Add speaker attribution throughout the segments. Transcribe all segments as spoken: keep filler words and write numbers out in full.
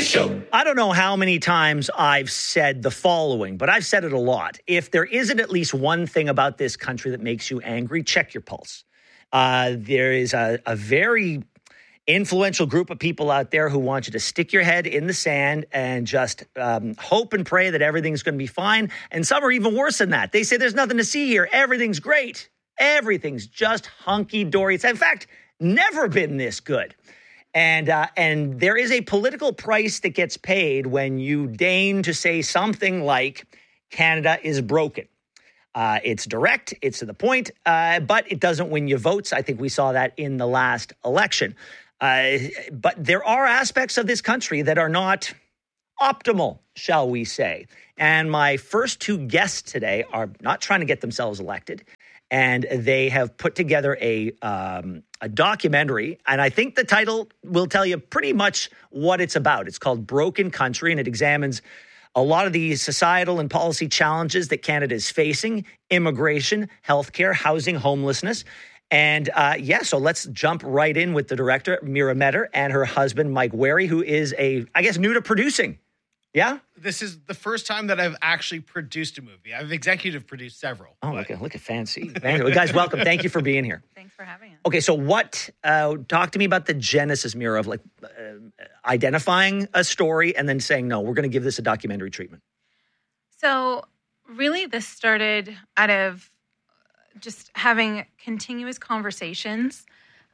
Speaker 1: Show.
Speaker 2: I don't know how many times I've said the following, but I've said it a lot. If there isn't at least one thing about this country that makes you angry, check your pulse. Uh, there is a, a very influential group of people out there who want you to stick your head in the sand and just um, hope and pray that everything's going to be fine. And some are even worse than that. They say there's nothing to see here. Everything's great. Everything's just hunky-dory. It's, in fact, never been this good. And uh, and there is a political price that gets paid when you deign to say something like Canada is broken. Uh, it's direct, it's to the point, uh, but it doesn't win you votes. I think we saw that in the last election. Uh, but there are aspects of this country that are not optimal, shall we say. And my first two guests today are not trying to get themselves elected. And they have put together a um, a documentary, and I think the title will tell you pretty much what it's about. It's called Broken Country, and it examines a lot of the societal and policy challenges that Canada is facing: immigration, healthcare, housing, homelessness. And uh, yeah, so let's jump right in with the director, Mira Metter, and her husband, Mike Wary, who is a, I guess, new to producing. Yeah?
Speaker 3: This is the first time that I've actually produced a movie. I've executive produced several.
Speaker 2: Oh, look at, look at fancy. Well, guys, welcome. Thank you for being here.
Speaker 4: Thanks for having us.
Speaker 2: Okay, so what, uh, talk to me about the genesis, Mira, of like uh, identifying a story and then saying, no, we're going to give this a documentary treatment.
Speaker 4: So really this started out of just having continuous conversations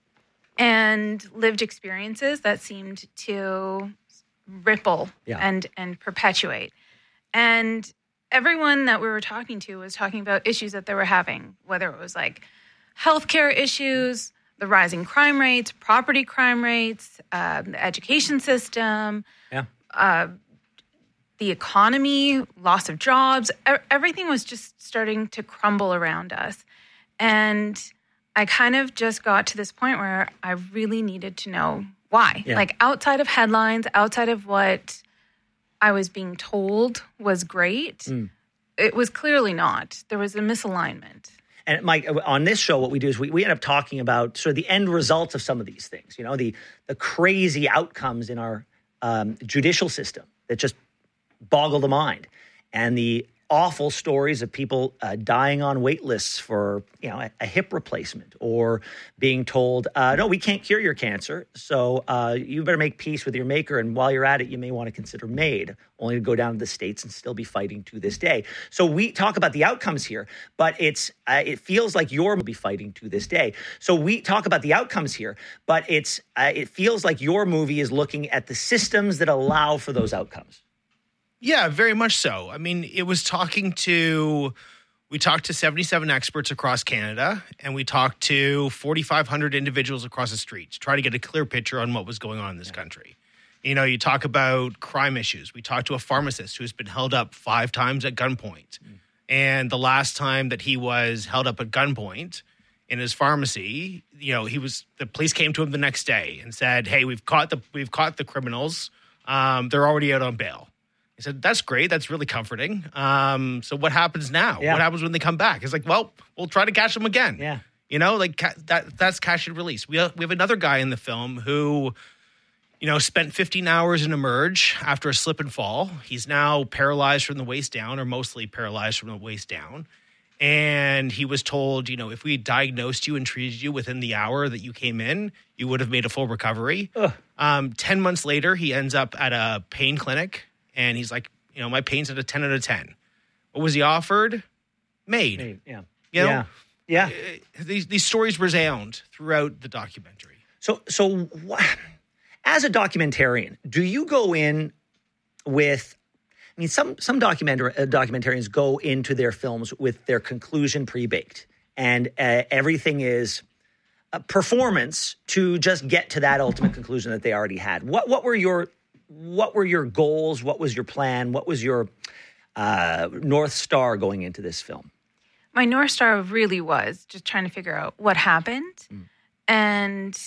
Speaker 4: and lived experiences that seemed to ripple
Speaker 2: yeah.
Speaker 4: and and perpetuate. And everyone that we were talking to was talking about issues that they were having, whether it was like healthcare issues, the rising crime rates, property crime rates, uh, the education system,
Speaker 2: yeah.
Speaker 4: uh, the economy, loss of jobs. E- everything was just starting to crumble around us. And I kind of just got to this point where I really needed to know why.
Speaker 2: Yeah.
Speaker 4: Like outside of headlines, outside of what I was being told was great, mm. it was clearly not. There was a misalignment.
Speaker 2: And Mike, on this show, what we do is we, we end up talking about sort of the end results of some of these things, you know, the the crazy outcomes in our um, judicial system that just boggle the mind, and the awful stories of people uh, dying on wait lists for, you know, a, a hip replacement, or being told, uh, no, we can't cure your cancer, so uh, you better make peace with your maker, and while you're at it, you may want to consider MAID, only to go down to the States and still be fighting to this day. So we talk about the outcomes here, but it's uh, it feels like you're be fighting to this day. So we talk about the outcomes here, but it's uh, it feels like your movie is looking at the systems that allow for those outcomes.
Speaker 3: Yeah, very much so. I mean, it was talking to, we talked to seventy-seven experts across Canada, and we talked to forty-five hundred individuals across the street to try to get a clear picture on what was going on in this yeah. country. You know, you talk about crime issues. We talked to a pharmacist who's been held up five times at gunpoint. Mm. And the last time that he was held up at gunpoint in his pharmacy, you know, he was, the police came to him the next day and said, hey, we've caught the, we've caught the criminals. Um, they're already out on bail. He said, that's great. That's really comforting. Um, so what happens now?
Speaker 2: Yeah.
Speaker 3: What happens when they come back? It's like, well, we'll try to catch them again.
Speaker 2: Yeah.
Speaker 3: You know, like ca- that. That's catch and release. We have, we have another guy in the film who, you know, spent fifteen hours in Emerge after a slip and fall. He's now paralyzed from the waist down, or mostly paralyzed from the waist down. And he was told, you know, if we diagnosed you and treated you within the hour that you came in, you would have made a full recovery. Um, ten months later, he ends up at a pain clinic. And he's like, you know, my pain's at a ten out of ten. What was he offered? MAID.
Speaker 2: MAID, yeah.
Speaker 3: You know?
Speaker 2: Yeah. Yeah.
Speaker 3: Uh, these these stories resound throughout the documentary.
Speaker 2: So, so what, as a documentarian, do you go in with, I mean, some some documentary, uh, documentarians go into their films with their conclusion pre-baked, and uh, everything is a performance to just get to that ultimate conclusion that they already had. What what were your What were your goals? What was your plan? What was your uh, North Star going into this film?
Speaker 4: My North Star really was just trying to figure out what happened mm. and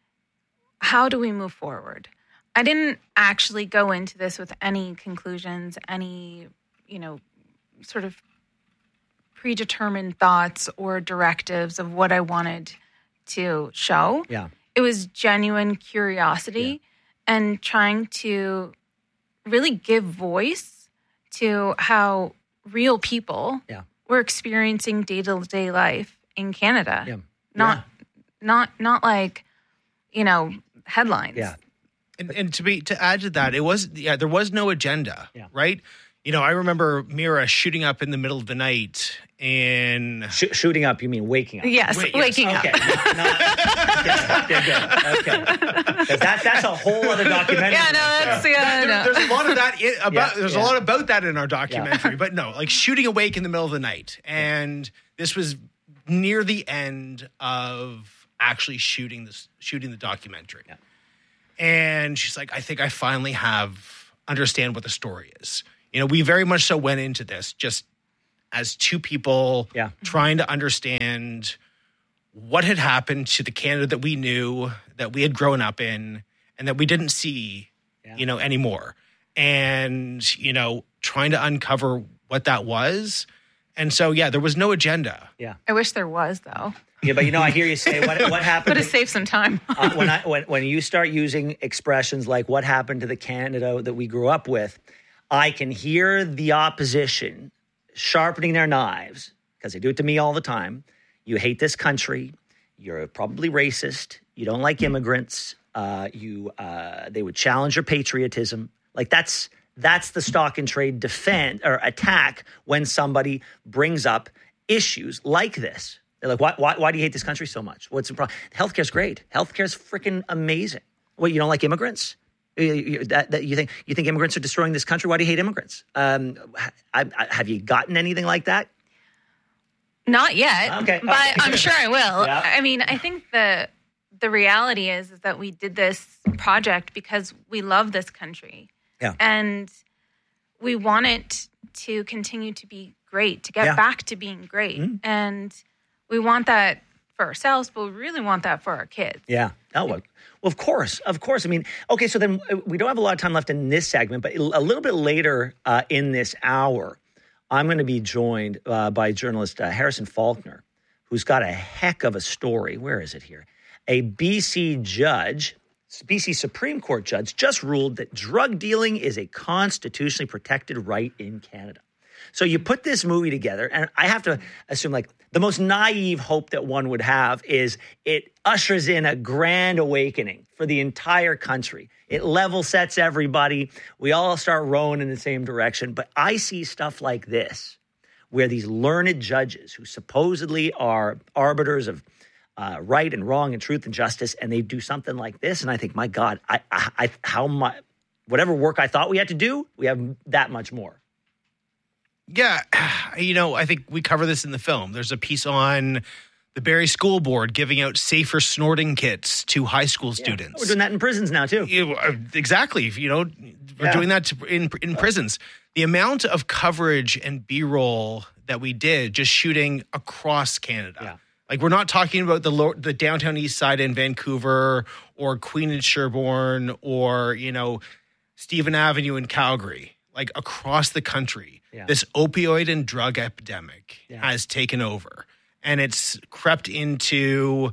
Speaker 4: how do we move forward. I didn't actually go into this with any conclusions, any, you know, sort of predetermined thoughts or directives of what I wanted to show.
Speaker 2: Yeah.
Speaker 4: It was genuine curiosity.
Speaker 2: Yeah.
Speaker 4: And trying to really give voice to how real people
Speaker 2: Yeah.
Speaker 4: were experiencing day-to-day life in Canada.
Speaker 2: Yeah.
Speaker 4: Not,
Speaker 2: Yeah.
Speaker 4: not, not like, you know, headlines.
Speaker 2: Yeah.
Speaker 3: And, and to be to add to that, it was yeah, there was no agenda,
Speaker 2: Yeah.
Speaker 3: right? You know, I remember Mira shooting up in the middle of the night and
Speaker 2: Sh- shooting up, you mean waking up?
Speaker 4: Yes,
Speaker 3: Wait, yes,
Speaker 4: waking
Speaker 2: Okay.
Speaker 4: up.
Speaker 2: Not, not, yeah, they're good. Okay. 'Cause That, that's a whole other documentary.
Speaker 4: Yeah, no, that's yeah,
Speaker 3: There-
Speaker 4: no.
Speaker 3: there's a lot of that in, about.
Speaker 2: Yeah,
Speaker 3: there's
Speaker 2: yeah.
Speaker 3: a lot about that in our documentary, but no, like shooting awake in the middle of the night, and this was near the end of actually shooting this, shooting the documentary.
Speaker 2: Yeah.
Speaker 3: And she's like, I think I finally have understand what the story is. You know, we very much so went into this just as two people
Speaker 2: Yeah.
Speaker 3: trying to understand what had happened to the Canada that we knew, that we had grown up in, and that we didn't see,
Speaker 2: Yeah.
Speaker 3: you know, anymore. And, you know, trying to uncover what that was. And so, yeah, there was no agenda.
Speaker 2: Yeah.
Speaker 4: I wish there was, though.
Speaker 2: Yeah, but you know, I hear you say what what happened.
Speaker 4: Would have saved some time.
Speaker 2: uh, when I when when you start using expressions like "what happened to the Canada that we grew up with," I can hear the opposition sharpening their knives because they do it to me all the time. You hate this country. You're probably racist. You don't like immigrants. Uh, you uh, they would challenge your patriotism. Like that's that's the stock and trade defend or attack when somebody brings up issues like this. They're like, why, why, why do you hate this country so much? What's the problem? Healthcare's great. Healthcare's freaking amazing. What, you don't like immigrants? You, you, that, that you think you think immigrants are destroying this country? Why do you hate immigrants? Um, I, I, have you gotten anything like that?
Speaker 4: Not yet,
Speaker 2: Okay.
Speaker 4: but
Speaker 2: Okay.
Speaker 4: I'm sure I will.
Speaker 2: Yeah.
Speaker 4: I mean, I think the the reality is, is that we did this project because we love this country.
Speaker 2: Yeah.
Speaker 4: And we want it to continue to be great, to get
Speaker 2: Yeah.
Speaker 4: back to being great.
Speaker 2: Mm.
Speaker 4: And we want that for ourselves, but we really want that for our kids.
Speaker 2: Yeah. Oh, well, well, of course. Of course. I mean, okay, so then uh, we don't have a lot of time left in this segment, but a little bit later uh, in this hour, I'm going to be joined uh, by journalist uh, Harrison Faulkner, who's got a heck of a story. Where is it here? A B C judge, B C Supreme Court judge, just ruled that drug dealing is a constitutionally protected right in Canada. So you put this movie together, and I have to assume, like, the most naive hope that one would have is it ushers in a grand awakening for the entire country. It level sets everybody. We all start rowing in the same direction. But I see stuff like this, where these learned judges who supposedly are arbiters of uh, right and wrong and truth and justice, and they do something like this, and I think, my God, I, I, I how much, whatever work I thought we had to do, we have that much more.
Speaker 3: Yeah, you know, I think we cover this in the film. There's a piece on the Barrie School Board giving out safer snorting kits to high school
Speaker 2: Yeah.
Speaker 3: students.
Speaker 2: We're doing that in prisons now, too.
Speaker 3: Yeah, uh, exactly. You know, we're
Speaker 2: Yeah.
Speaker 3: doing that to, in in prisons. The amount of coverage and B-roll that we did just shooting across Canada.
Speaker 2: Yeah.
Speaker 3: Like, we're not talking about the lo- the downtown east side in Vancouver or Queen and Sherbourne or, you know, Stephen Avenue in Calgary. Like, across the country,
Speaker 2: Yeah.
Speaker 3: this opioid and drug epidemic
Speaker 2: Yeah.
Speaker 3: has taken over. And it's crept into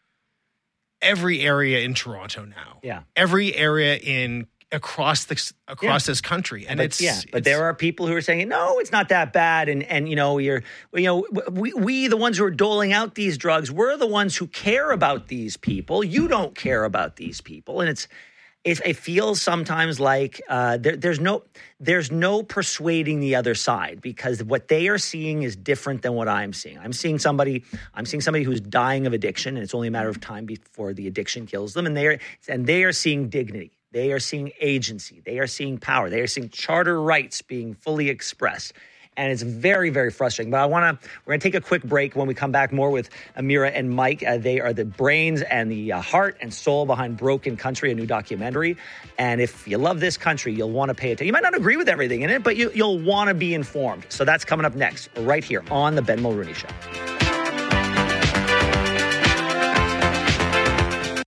Speaker 3: every area in Toronto now.
Speaker 2: Yeah.
Speaker 3: Every area in across the across
Speaker 2: Yeah.
Speaker 3: this country, and
Speaker 2: but,
Speaker 3: it's
Speaker 2: yeah, but
Speaker 3: it's-
Speaker 2: there are people who are saying, no, it's not that bad. And, and you know, you're, you know, we, we, the ones who are doling out these drugs, we're the ones who care about these people. You don't care about these people. And it's, it, it feels sometimes like uh, there, there's no there's no persuading the other side, because what they are seeing is different than what I'm seeing. I'm seeing somebody I'm seeing somebody who's dying of addiction, and it's only a matter of time before the addiction kills them. And they are and they are seeing dignity. They are seeing agency. They are seeing power. They are seeing charter rights being fully expressed. And it's very, very frustrating. But I want to, we're going to take a quick break. When we come back, more with Amira and Mike. Uh, they are the brains and the uh, heart and soul behind Broken Country, a new documentary. And if you love this country, you'll want to pay attention. You might not agree with everything in it, but you, you'll want to be informed. So that's coming up next, right here on The Ben Mulrooney Show.
Speaker 1: You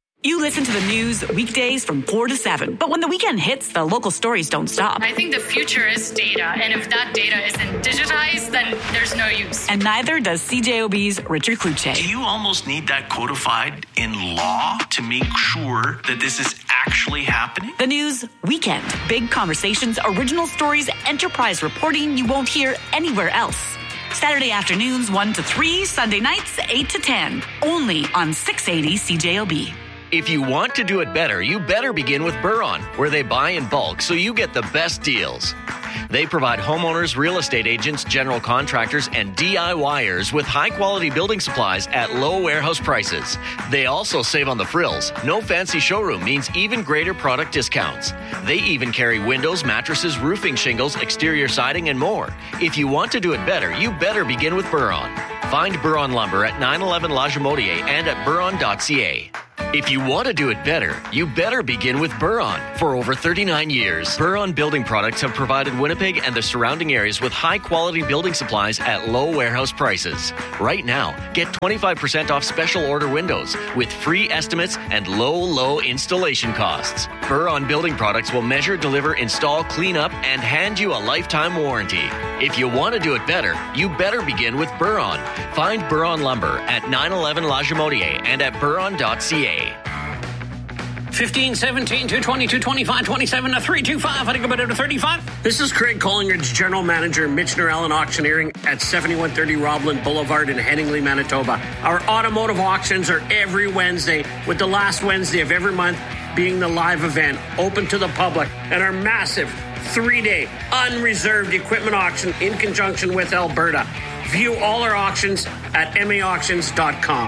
Speaker 1: listen to the news weekdays from four to seven. But when the weekend hits, the local stories don't stop.
Speaker 5: I think the future is data. And if that data isn't digitized, then there's no use.
Speaker 1: And neither does C J O B's Richard Kluche.
Speaker 6: Do you almost need that codified in law to make sure that this is actually happening?
Speaker 1: The news weekend. Big conversations, original stories, enterprise reporting you won't hear anywhere else. Saturday afternoons one to three, Sunday nights eight to ten. Only on six eighty C J O B.
Speaker 7: If you want to do it better, you better begin with Buron, where they buy in bulk so you get the best deals. They provide homeowners, real estate agents, general contractors, and DIYers with high-quality building supplies at low warehouse prices. They also save on the frills. No fancy showroom means even greater product discounts. They even carry windows, mattresses, roofing shingles, exterior siding, and more. If you want to do it better, you better begin with Buron. Find Buron Lumber at nine eleven La Jamotier and at buron dot c a. If you want to do it better, you better begin with Buron. For over thirty-nine years, Buron Building Products have provided Winnipeg and the surrounding areas with high-quality building supplies at low warehouse prices. Right now, get twenty-five percent off special order windows with free estimates and low, low installation costs. Buron Building Products will measure, deliver, install, clean up, and hand you a lifetime warranty. If you want to do it better, you better begin with Buron. Find Buron Lumber at nine eleven La Jamotier and at buron dot c a.
Speaker 8: fifteen, seventeen, two twenty, two twenty-five, twenty-seven, three twenty-five. I think about it to thirty-five.
Speaker 9: This is Craig Collingridge, General Manager, Michener Allen Auctioneering at seventy-one thirty Roblin Boulevard in Headingley, Manitoba. Our automotive auctions are every Wednesday, with the last Wednesday of every month being the live event, open to the public, and our massive three-day unreserved equipment auction in conjunction with Alberta. View all our auctions at m a auctions dot com.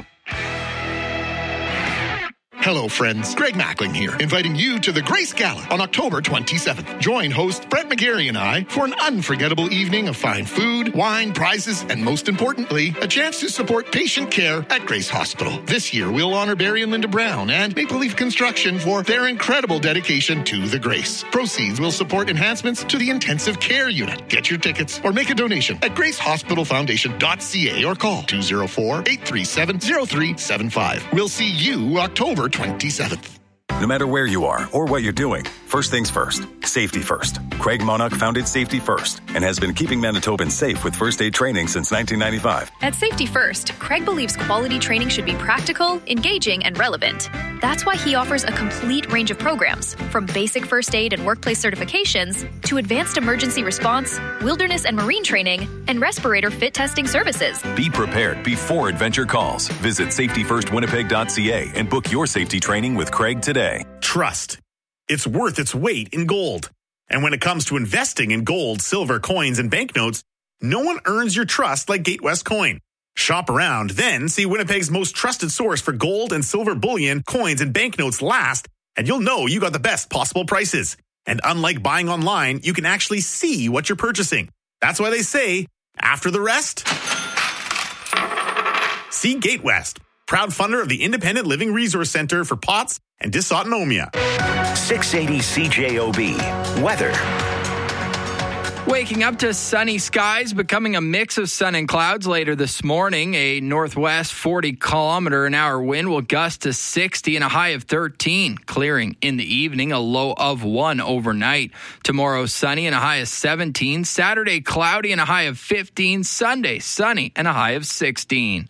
Speaker 10: Hello, friends. Greg Mackling here, inviting you to the Grace Gala on October twenty-seventh. Join host Brett McGarry and I for an unforgettable evening of fine food, wine, prizes, and most importantly, a chance to support patient care at Grace Hospital. This year, we'll honor Barry and Linda Brown and Maple Leaf Construction for their incredible dedication to the Grace. Proceeds will support enhancements to the intensive care unit. Get your tickets or make a donation at grace hospital foundation dot c a or call two oh four, eight three seven, oh three seven five. We'll see you October twenty-seventh.
Speaker 11: No matter where you are or what you're doing, first things first, safety first. Craig Monarch founded Safety First and has been keeping Manitobans safe with first aid training since nineteen ninety-five.
Speaker 12: At Safety First, Craig believes quality training should be practical, engaging, and relevant. That's why he offers a complete range of programs, from basic first aid and workplace certifications to advanced emergency response, wilderness and marine training, and respirator fit testing services.
Speaker 11: Be prepared before adventure calls. Visit safety first winnipeg dot c a and book your safety training with Craig today.
Speaker 13: Trust. It's worth its weight in gold. And when it comes to investing in gold, silver, coins, and banknotes, no one earns your trust like Gatewest Coin. Shop around, then see Winnipeg's most trusted source for gold and silver bullion, coins, and banknotes last, and you'll know you got the best possible prices. And unlike buying online, you can actually see what you're purchasing. That's why they say, after the rest, see Gatewest, proud funder of the Independent Living Resource Center for P O T S and dysautonomia.
Speaker 14: six eighty C J O B. Weather.
Speaker 15: Waking up to sunny skies, becoming a mix of sun and clouds later this morning. A northwest forty kilometer an hour wind will gust to sixty and a high of thirteen. Clearing in the evening, a low of one overnight. Tomorrow, sunny and a high of seventeen. Saturday, cloudy and a high of fifteen. Sunday, sunny and a high of sixteen.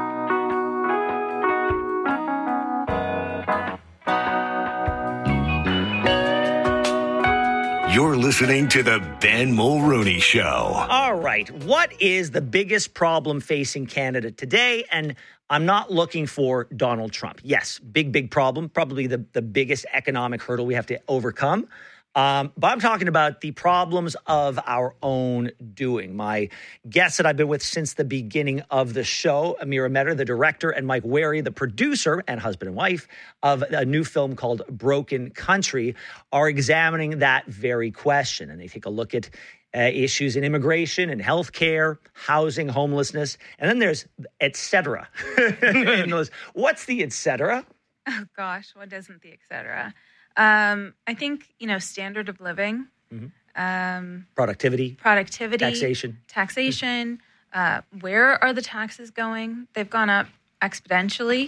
Speaker 14: You're listening to the Ben Mulrooney Show.
Speaker 2: All right. What is the biggest problem facing Canada today? And I'm not looking for Donald Trump. Yes, big, big problem. Probably the, the biggest economic hurdle we have to overcome. Um, but I'm talking about the problems of our own doing. My guests that I've been with since the beginning of the show, Amira Metter, the director, and Mike Wary, the producer and husband and wife of a new film called Broken Country, are examining that very question. And they take a look at uh, issues in immigration and healthcare, housing, homelessness, and then there's et cetera. What's the et cetera?
Speaker 4: Oh, gosh, what isn't the et cetera? Um, I think, you know, standard of living,
Speaker 2: mm-hmm.
Speaker 4: um,
Speaker 2: productivity,
Speaker 4: productivity,
Speaker 2: taxation,
Speaker 4: taxation. Uh, where are the taxes going? They've gone up exponentially.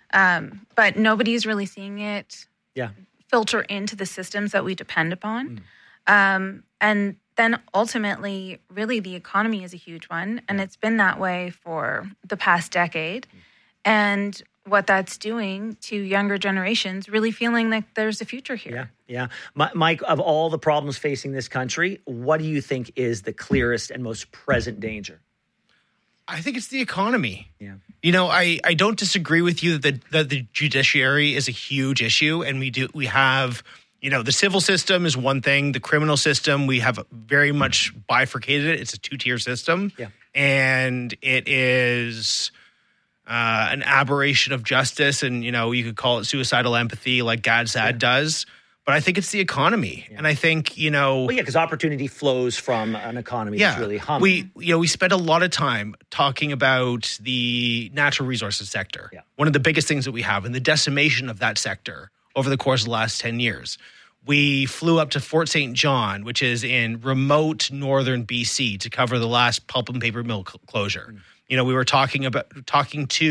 Speaker 4: Um, but nobody's really seeing it
Speaker 2: Yeah.
Speaker 4: filter into the systems that we depend upon. Mm. Um, and then ultimately, really, the economy is a huge one. And it's been that way for the past decade. Mm. And what that's doing to younger generations, really feeling like there's a future here.
Speaker 2: Yeah, yeah. Mike, of all the problems facing this country, what do you think is the clearest and most present danger?
Speaker 3: I think it's the economy.
Speaker 2: Yeah.
Speaker 3: You know, I, I don't disagree with you that the, that the judiciary is a huge issue, and we do we have, you know, the civil system is one thing, the criminal system we have very much bifurcated it. It's a two-tier system.
Speaker 2: Yeah.
Speaker 3: And it is Uh, an aberration of justice, and you know you could call it suicidal empathy, like Gad Saad yeah. does. But I think it's the economy, yeah. and I think you know,
Speaker 2: well, yeah, because opportunity flows from an economy
Speaker 3: yeah,
Speaker 2: that's really humming.
Speaker 3: We, you know, we spent a lot of time talking about the natural resources sector.
Speaker 2: Yeah.
Speaker 3: One of the biggest things that we have, and the decimation of that sector over the course of the last ten years. We flew up to Fort Saint John, which is in remote northern B C, to cover the last pulp and paper mill cl- closure. Mm. You know, we were talking about talking to